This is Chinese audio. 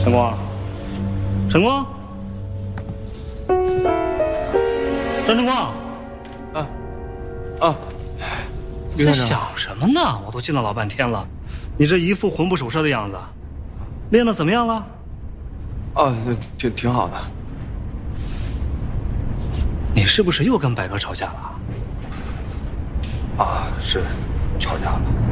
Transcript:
陈光，陈光，张晨光，你在想什么呢？我都进了老半天了，你这一副魂不守舍的样子，练得怎么样了？ 挺好的。 你是不是又跟白哥吵架了？ 是，吵架了。